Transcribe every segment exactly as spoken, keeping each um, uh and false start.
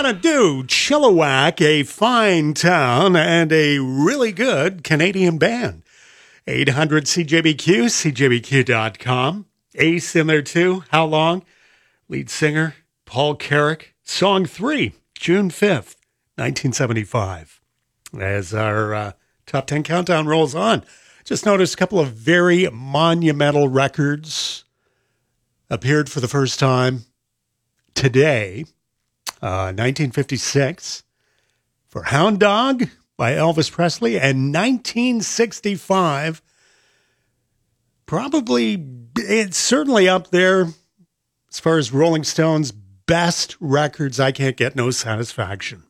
gonna do Chilliwack, a fine town, and a really good Canadian band. eight hundred C J B Q, C J B Q dot com. Ace in there too. How Long? Lead singer, Paul Carrick. Song three, June fifth, nineteen seventy-five. As our uh, top ten countdown rolls on, just noticed a couple of very monumental records appeared for the first time today. Uh, nineteen fifty-six for Hound Dog by Elvis Presley, and nineteen sixty-five, probably, it's certainly up there as far as Rolling Stone's best records. I Can't Get No Satisfaction.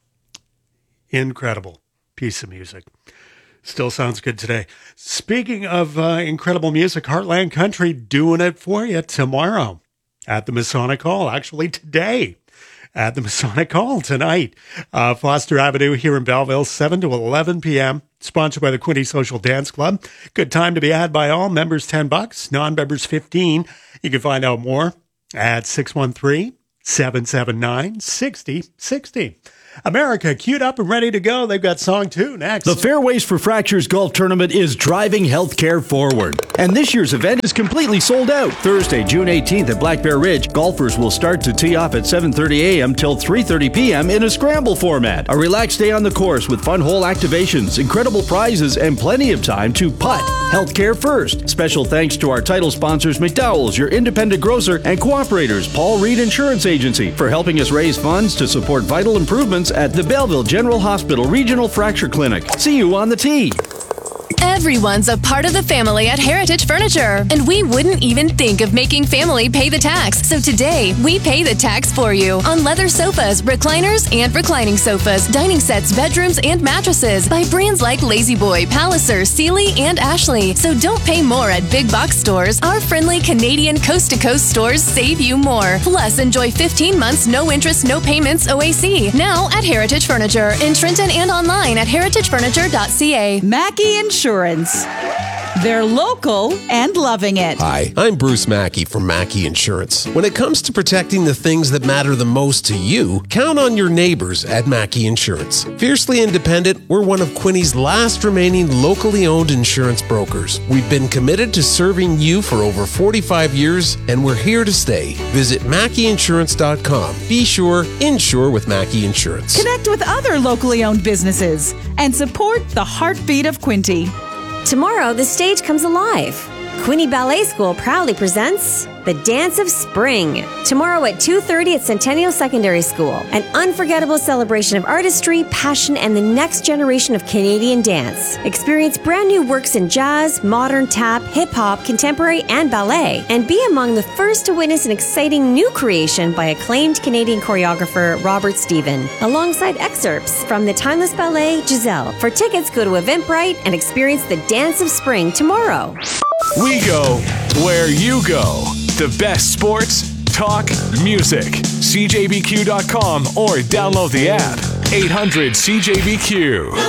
Incredible piece of music. Still sounds good today. Speaking of uh, incredible music, Heartland Country doing it for you tomorrow at the Masonic Hall. Actually, today at the Masonic Hall tonight. Uh, Foster Avenue here in Belleville, seven to eleven p.m. Sponsored by the Quinte Social Dance Club. Good time to be had by all. Members ten bucks, non-members fifteen. You can find out more at six one three, seven seven nine, six zero six zero. America, queued up and ready to go. They've got song two next. The Fairways for Fractures Golf Tournament is driving healthcare forward. And this year's event is completely sold out. Thursday, June eighteenth at Black Bear Ridge, golfers will start to tee off at seven thirty a.m. till three thirty p.m. in a scramble format. A relaxed day on the course with fun hole activations, incredible prizes, and plenty of time to putt. Healthcare first. Special thanks to our title sponsors, McDowell's, your independent grocer, and cooperators, Paul Reed Insurance Agency, for helping us raise funds to support vital improvements at the Belleville General Hospital Regional Fracture Clinic. See you on the tee. Everyone's a part of the family at Heritage Furniture, and we wouldn't even think of making family pay the tax. So today, we pay the tax for you on leather sofas, recliners, and reclining sofas, dining sets, bedrooms, and mattresses by brands like La-Z-Boy, Palliser, Sealy, and Ashley. So don't pay more at big box stores. Our friendly Canadian coast-to-coast stores save you more. Plus, enjoy fifteen months, no interest, no payments O A C. Now at Heritage Furniture in Trenton and online at heritage furniture dot c a. Mackey Insurance. They're local and loving it. Hi, I'm Bruce Mackey from Mackey Insurance. When it comes to protecting the things that matter the most to you, count on your neighbors at Mackey Insurance. Fiercely independent, we're one of Quinte's last remaining locally owned insurance brokers. We've been committed to serving you for over forty-five years, and we're here to stay. Visit mackey insurance dot com. Be sure, insure with Mackey Insurance. Connect with other locally owned businesses and support the heartbeat of Quinte. Tomorrow, the stage comes alive. Quinte Ballet School proudly presents The Dance of Spring. Tomorrow at two thirty at Centennial Secondary School. An unforgettable celebration of artistry, passion, and the next generation of Canadian dance. Experience brand new works in jazz, modern, tap, hip-hop, contemporary, and ballet. And be among the first to witness an exciting new creation by acclaimed Canadian choreographer Robert Stephen, alongside excerpts from the timeless ballet Giselle. For tickets, go to Eventbrite and experience The Dance of Spring tomorrow. We go where you go. The best sports, talk, music. C J B Q dot com or download the app. eight hundred C J B Q.